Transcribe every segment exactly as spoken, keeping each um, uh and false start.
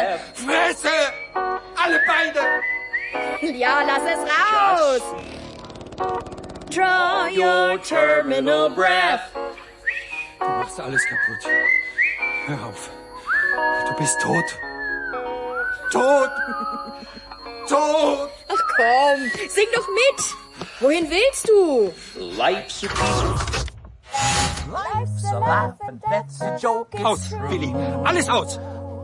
Fresse! Alle beide! Ja, lass es raus! Draw your terminal breath. Du machst alles kaputt. Hör auf. Du bist tot. Tot! Tot! Ach komm, sing doch mit! Wohin willst du? Life's a Life's a laugh and death's a joke. Aus, Billy! Alles aus!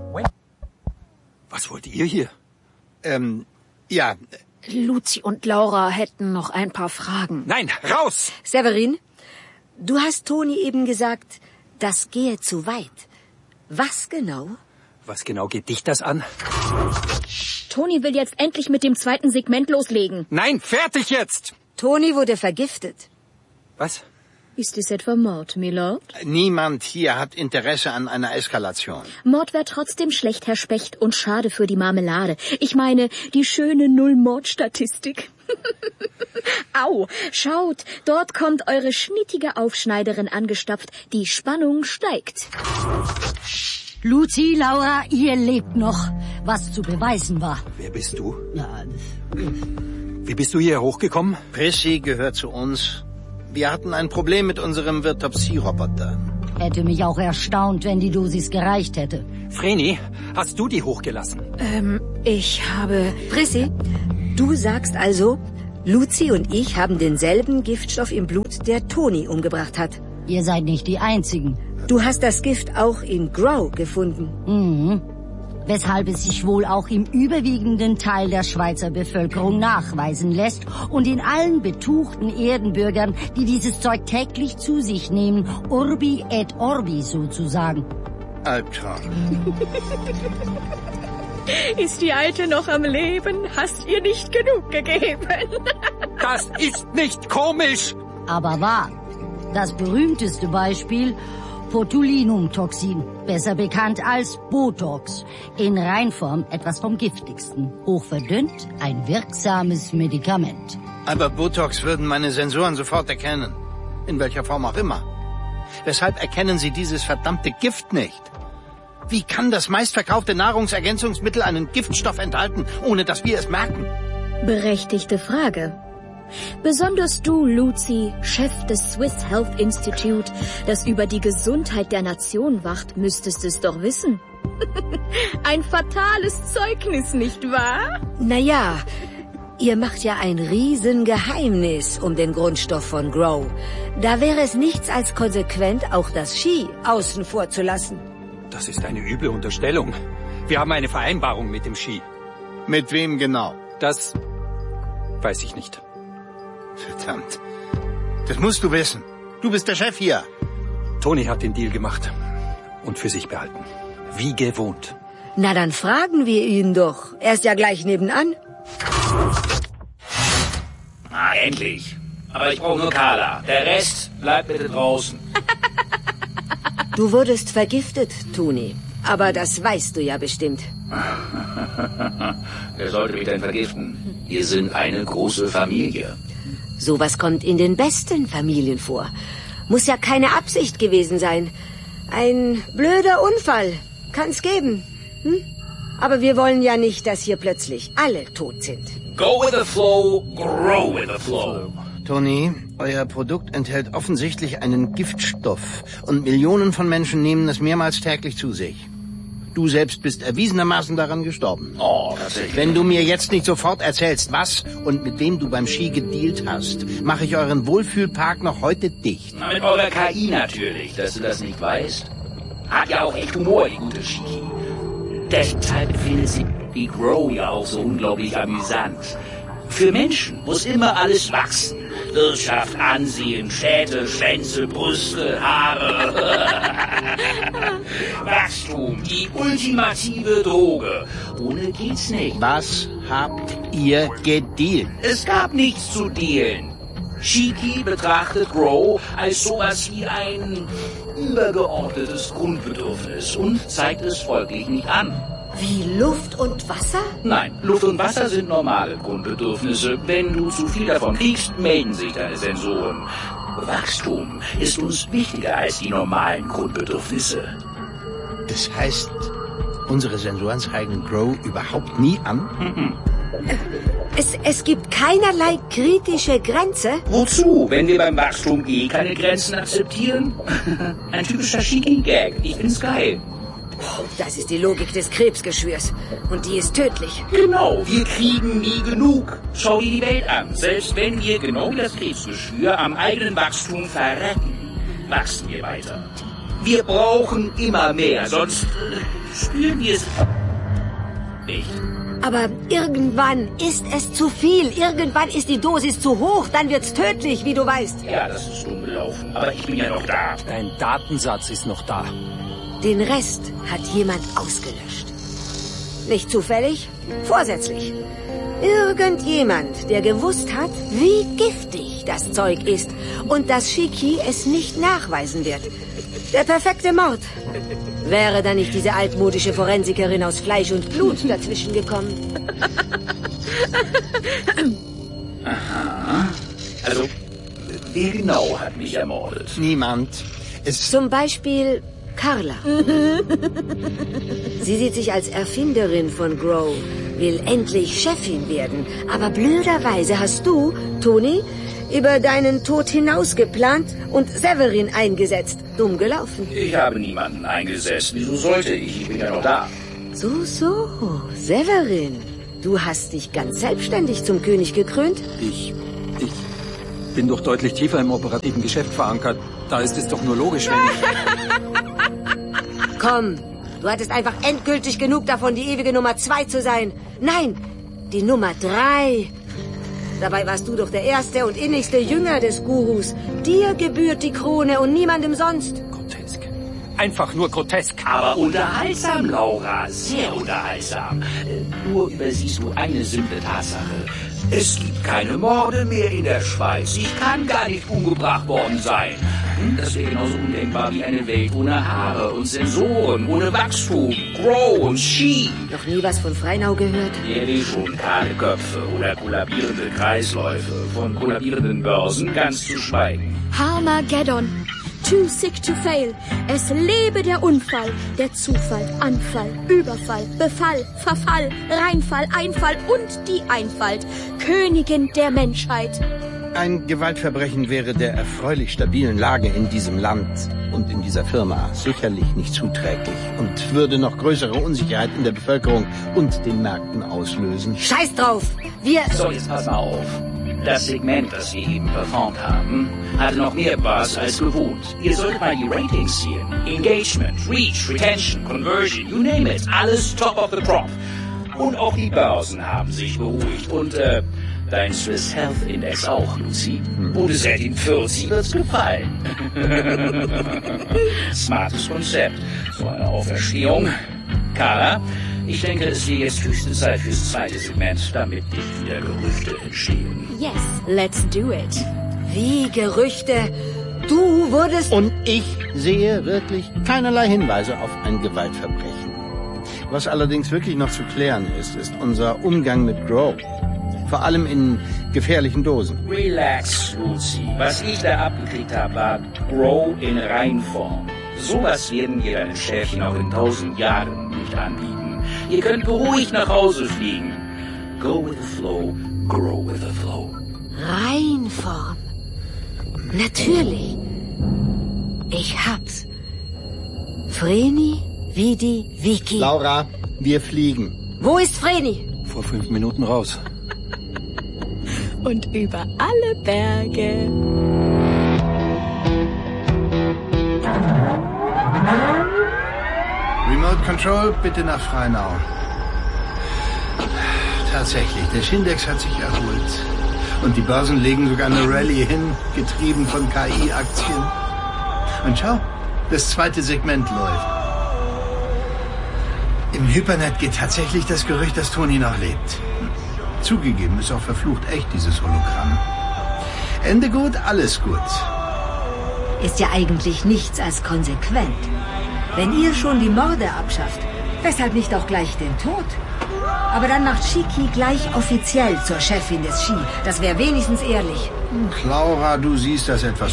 Was wollt ihr hier? Ähm, ja. Luzi und Laura hätten noch ein paar Fragen. Nein, raus! Severin, du hast Toni eben gesagt, das gehe zu weit. Was genau? Was genau geht dich das an? Toni will jetzt endlich mit dem zweiten Segment loslegen. Nein, fertig jetzt! Toni wurde vergiftet. Was? Ist dies etwa Mord, Milord? Niemand hier hat Interesse an einer Eskalation. Mord wäre trotzdem schlecht, Herr Specht, und schade für die Marmelade. Ich meine, die schöne Null-Mord-Statistik. Au, schaut, dort kommt eure schnittige Aufschneiderin angestapft. Die Spannung steigt. Luzi, Laura, ihr lebt noch, was zu beweisen war. Wer bist du? Ja, Wie bist du hier hochgekommen? Prissy gehört zu uns. Wir hatten ein Problem mit unserem Virtopsy-Roboter. hätte mich auch erstaunt, wenn die Dosis gereicht hätte. Vreni, hast du die hochgelassen? Ähm, ich habe... Prissy, du sagst also, Luzi und ich haben denselben Giftstoff im Blut, der Toni umgebracht hat. Ihr seid nicht die Einzigen. Du hast das Gift auch in Grow gefunden. Mhm. Weshalb es sich wohl auch im überwiegenden Teil der Schweizer Bevölkerung nachweisen lässt und in allen betuchten Erdenbürgern, die dieses Zeug täglich zu sich nehmen, Urbi et Orbi sozusagen. Albtraum. Ist die Alte noch am Leben? Hast ihr nicht genug gegeben? Das ist nicht komisch! Aber wahr. Das berühmteste Beispiel... Botulinumtoxin, besser bekannt als Botox. In Reinform etwas vom giftigsten. Hochverdünnt, ein wirksames Medikament. Aber Botox würden meine Sensoren sofort erkennen. In welcher Form auch immer. Weshalb erkennen sie dieses verdammte Gift nicht? Wie kann das meistverkaufte Nahrungsergänzungsmittel einen Giftstoff enthalten, ohne dass wir es merken? Berechtigte Frage. Besonders du, Luzi, Chef des Swiss Health Institute, das über die Gesundheit der Nation wacht, müsstest es doch wissen. Ein fatales Zeugnis, nicht wahr? Naja, ihr macht ja ein Riesengeheimnis um den Grundstoff von Grow. Da wäre es nichts als konsequent, auch das Ski außen vor zu lassen. Das ist eine üble Unterstellung. Wir haben eine Vereinbarung mit dem Ski. Mit wem genau? Das weiß ich nicht. Verdammt. Das musst du wissen. Du bist der Chef hier. Toni hat den Deal gemacht und für sich behalten. Wie gewohnt. Na, dann fragen wir ihn doch. Er ist ja gleich nebenan. Ah, endlich. Aber ich brauche nur Carla. Der Rest bleibt bitte draußen. Du wurdest vergiftet, Toni. Aber das weißt du ja bestimmt. Wer sollte mich denn vergiften? Wir sind eine große Familie. Sowas kommt in den besten Familien vor. Muss ja keine Absicht gewesen sein. Ein blöder Unfall. Kann's geben. Hm? Aber wir wollen ja nicht, dass hier plötzlich alle tot sind. Go with the flow, grow with the flow. Toni, euer Produkt enthält offensichtlich einen Giftstoff und Millionen von Menschen nehmen es mehrmals täglich zu sich. Du selbst bist erwiesenermaßen daran gestorben. Oh, tatsächlich. Wenn du mir jetzt nicht sofort erzählst, was und mit wem du beim Ski gedealt hast, mache ich euren Wohlfühlpark noch heute dicht. Na, mit eurer K I natürlich, dass du das nicht weißt. Hat ja auch echt Humor, die gute Shiki. Deshalb findet sie die Grow ja auch so unglaublich amüsant. Für Menschen muss immer alles wachsen. Wirtschaft, Ansehen, Städte, Schwänze, Brüste, Haare. Wachstum, die ultimative Droge. Ohne geht's nicht. Was habt ihr gedealt? Es gab nichts zu dealen. Shiki betrachtet Grow als sowas wie ein übergeordnetes Grundbedürfnis und zeigt es folglich nicht an. Wie Luft und Wasser? Nein, Luft und Wasser sind normale Grundbedürfnisse. Wenn du zu viel davon kriegst, melden sich deine Sensoren. Wachstum ist uns wichtiger als die normalen Grundbedürfnisse. Das heißt, Unsere Sensoren zeigen Grow überhaupt nie an? Mhm. Es, es gibt keinerlei kritische Grenze. Wozu, wenn wir beim Wachstum eh keine Grenzen akzeptieren? Ein typischer Shiki-Gag. Ich find's geil. Das ist die Logik des Krebsgeschwürs. Und die ist tödlich. Genau, wir kriegen nie genug. Schau dir die Welt an. Selbst wenn wir, genau wie das Krebsgeschwür, am eigenen Wachstum verrecken, wachsen wir weiter. Wir brauchen immer mehr, sonst äh, spüren wir es nicht. Aber irgendwann ist es zu viel. Irgendwann ist die Dosis zu hoch. Dann wird's tödlich, wie du weißt. Ja, das ist dumm gelaufen. Aber ich bin ja noch da. Dein Datensatz ist noch da. Den Rest hat jemand ausgelöscht. Nicht zufällig, vorsätzlich. Irgendjemand, der gewusst hat, wie giftig das Zeug ist und dass Shiki es nicht nachweisen wird. Der perfekte Mord. Wäre da nicht diese altmodische Forensikerin aus Fleisch und Blut dazwischen gekommen? Aha. Also, wer genau hat mich ermordet? Niemand. Es Zum Beispiel Carla. Sie sieht sich als Erfinderin von Grow, will endlich Chefin werden. Aber blöderweise hast du, Toni, über deinen Tod hinaus geplant und Severin eingesetzt. Dumm gelaufen. Ich habe niemanden eingesetzt. Wieso sollte ich? Ich bin ja noch da. So, so, Severin. Du hast dich ganz selbstständig zum König gekrönt? Ich... ich bin doch deutlich tiefer im operativen Geschäft verankert. Da ist es doch nur logisch, wenn ich... Komm, du hattest einfach endgültig genug davon, die ewige Nummer zwei zu sein. Nein, die Nummer drei. Dabei warst du doch der erste und innigste Jünger des Gurus. Dir gebührt die Krone und niemandem sonst. Grotesk. Einfach nur grotesk. Aber unterhaltsam, Laura. Sehr unterhaltsam. Äh, Nur übersiehst du eine simple Tatsache. Es gibt keine Morde mehr in der Schweiz. Ich kann gar nicht umgebracht worden sein. Hm, Das wäre genauso undenkbar wie eine Welt ohne Haare und Sensoren, ohne Wachstum, Grow und Ski. Noch nie was von Freinau gehört? Ehrlich schon kahle Köpfe oder kollabierende Kreisläufe. Von kollabierenden Börsen ganz zu schweigen. Harmageddon. Too sick to fail. Es lebe der Unfall, der Zufall, Anfall, Überfall, Befall, Verfall, Reinfall, Einfall und die Einfalt. Königin der Menschheit. Ein Gewaltverbrechen wäre der erfreulich stabilen Lage in diesem Land und in dieser Firma sicherlich nicht zuträglich und würde noch größere Unsicherheit in der Bevölkerung und den Märkten auslösen. Scheiß drauf! Wir... So, jetzt pass mal auf. Das Segment, das wir eben performt haben, hatte noch mehr Buzz als gewohnt. Ihr solltet mal die Ratings sehen. Engagement, Reach, Retention, Conversion, you name it. Alles top of the crop. Und auch die Börsen haben sich beruhigt. Und, äh, dein Swiss Health Index auch, Lucy. Bundesrätin vierzig wird's gefallen. Smartes Konzept. So eine Auferstehung. Carla, ich denke, es wäre jetzt höchste Zeit fürs zweite Segment, damit nicht wieder Gerüchte entstehen. Yes, let's do it. Wie Gerüchte? Du wurdest... Und ich sehe wirklich keinerlei Hinweise auf ein Gewaltverbrechen. Was allerdings wirklich noch zu klären ist, ist unser Umgang mit Grow. Vor allem in gefährlichen Dosen. Relax, Lucy. Was ich da abgekriegt habe, war Grow in Reinform. Sowas werden wir deinen Schäfchen auch in tausend Jahren nicht anbieten. Ihr könnt beruhigt nach Hause fliegen. Go with the flow, grow with the flow. Reinform. Natürlich. Ich hab's. Vreni, Vidi, Vicky. Laura, wir fliegen. Wo ist Vreni? Vor fünf Minuten raus. Und über alle Berge. Remote Control, bitte nach Freinau. Tatsächlich, der Shindex hat sich erholt. Und die Börsen legen sogar eine Rallye hin, getrieben von K I-Aktien. Und schau, das zweite Segment läuft. Im Hypernet geht tatsächlich das Gerücht, dass Toni noch lebt. Zugegeben, ist auch verflucht echt, dieses Hologramm. Ende gut, alles gut. Ist ja eigentlich nichts als konsequent. Wenn ihr schon die Morde abschafft, weshalb nicht auch gleich den Tod? Aber dann macht Shiki gleich offiziell zur Chefin des Ski. Das wäre wenigstens ehrlich. Laura, du siehst das etwas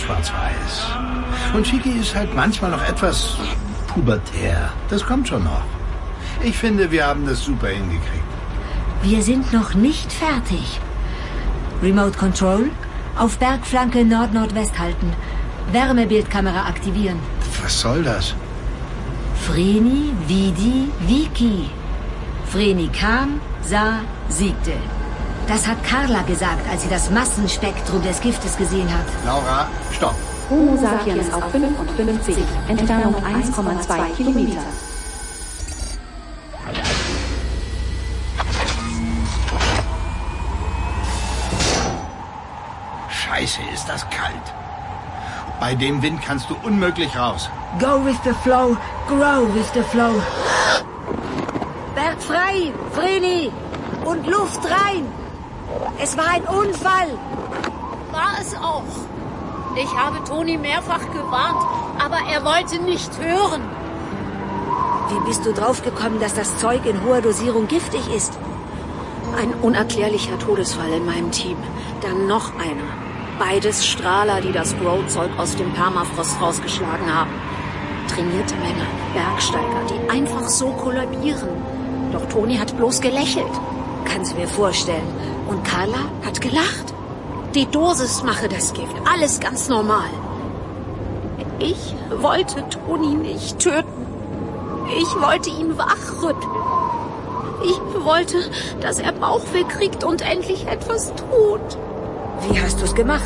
schwarz-weiß. Und Shiki ist halt manchmal noch etwas pubertär. Das kommt schon noch. Ich finde, wir haben das super hingekriegt. Wir sind noch nicht fertig. Remote Control, auf Bergflanke Nord-Nordwest halten. Wärmebildkamera aktivieren. Was soll das? Vreni, Vidi, Vici. Vreni kam, sah, siegte. Das hat Carla gesagt, als sie das Massenspektrum des Giftes gesehen hat. Laura, stopp. Homo sapiens auf fünfundfünfzig, Entfernung eins Komma zwei Kilometer. Scheiße, ist das kalt. Bei dem Wind kannst du unmöglich raus. Go with the flow, grow with the flow. Berg frei, Vreni! Und Luft rein! Es war ein Unfall! War es auch. Ich habe Toni mehrfach gewarnt, aber er wollte nicht hören. Wie bist du draufgekommen, dass das Zeug in hoher Dosierung giftig ist? Ein unerklärlicher Todesfall in meinem Team. Dann noch einer. Beides Strahler, die das Grow-Zeug aus dem Permafrost rausgeschlagen haben. Trainierte Männer, Bergsteiger, die einfach so kollabieren. Doch Toni hat bloß gelächelt. Kannst du mir vorstellen. Und Carla hat gelacht. Die Dosis mache das Gift. Alles ganz normal. Ich wollte Toni nicht töten. Ich wollte ihn wachrütteln. Ich wollte, dass er Bauchweh kriegt und endlich etwas tut. Wie hast du es gemacht?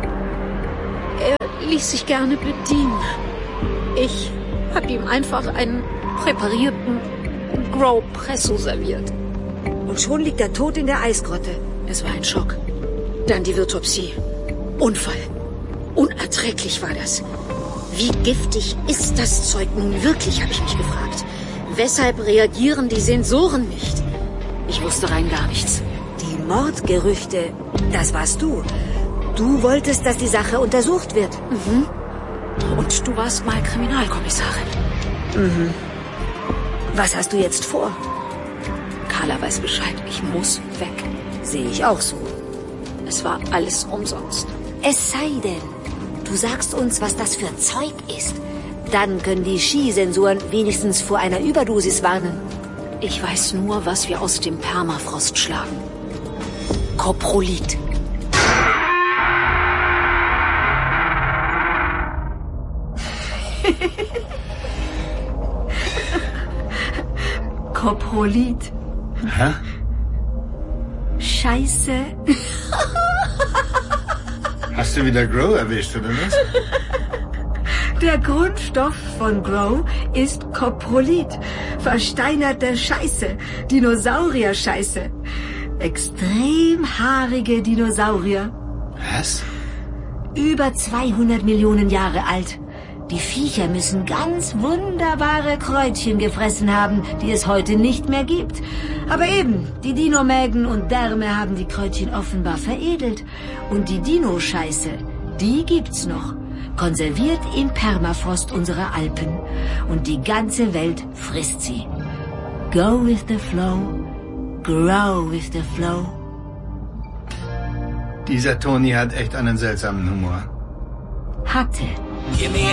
Er ließ sich gerne bedienen. Ich habe ihm einfach einen präparierten Grow-Presso serviert. Und schon liegt er tot in der Eisgrotte. Es war ein Schock. Dann die Virtopsie. Unfall. Unerträglich war das. Wie giftig ist das Zeug nun wirklich, habe ich mich gefragt. Weshalb reagieren die Sensoren nicht? Ich wusste rein gar nichts. Die Mordgerüchte, das warst du. Du wolltest, dass die Sache untersucht wird. Mhm. Und du warst mal Kriminalkommissarin. Mhm. Was hast du jetzt vor? Carla weiß Bescheid. Ich muss weg. Sehe ich auch so. Es war alles umsonst. Es sei denn, du sagst uns, was das für Zeug ist. Dann können die Skisensoren wenigstens vor einer Überdosis warnen. Ich weiß nur, was wir aus dem Permafrost schlagen. Coprolit. Coprolit. Hä? Scheiße. Hast du wieder Grow erwischt, oder was? Der Grundstoff von Grow ist Coprolit. Versteinerte Scheiße. Dinosaurier-Scheiße. Extrem haarige Dinosaurier. Was? Über zweihundert Millionen Jahre alt. Die Viecher müssen ganz wunderbare Kräutchen gefressen haben, die es heute nicht mehr gibt. Aber eben, die Dinomägen und Därme haben die Kräutchen offenbar veredelt. Und die Dino-Scheiße, die gibt's noch. Konserviert im Permafrost unserer Alpen. Und die ganze Welt frisst sie. Go with the flow, grow with the flow. Dieser Toni hat echt einen seltsamen Humor. Hatte.